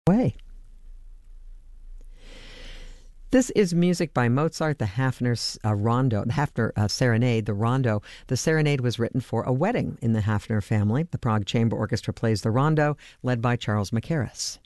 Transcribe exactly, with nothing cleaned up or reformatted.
Way. This is music by Mozart, the Hafner uh, Rondo, the Hafner uh, Serenade, the Rondo. The Serenade was written for a wedding in the Hafner family. The Prague Chamber Orchestra plays the Rondo, led by Charles Mackerras.